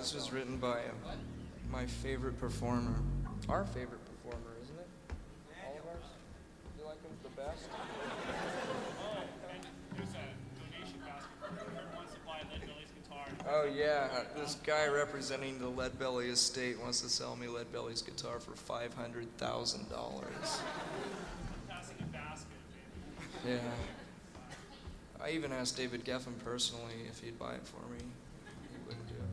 This was written by my favorite performer. Our favorite performer, isn't it? All of ours? You like him the best? Oh, and there's a donation basket for whoever wants to buy Lead Belly's guitar. Oh yeah, this guy representing the Lead Belly estate wants to sell me Lead Belly's guitar for $500,000. Passing a basket, baby. Yeah. I even asked David Geffen personally if he'd buy it for me. He wouldn't do it.